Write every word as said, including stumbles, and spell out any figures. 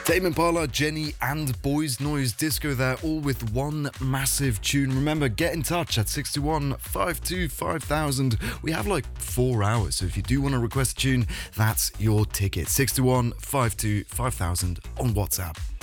Tame Impala, Jenny, and Boys Noise Disco there, all with one massive tune. Remember, get in touch at six two one, five two five thousand. We have like four hours, so if you do want to request a tune, that's your ticket. six two one, five two five thousand on WhatsApp.